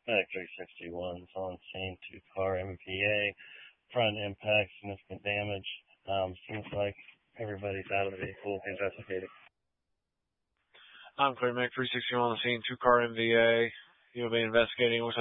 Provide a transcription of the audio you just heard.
Medic 361 is on scene, two-car MVA, front impact, significant damage. Seems like everybody's out of the vehicle investigating. I'm clear, Medic 361 on the scene, two-car MVA. You'll be investigating.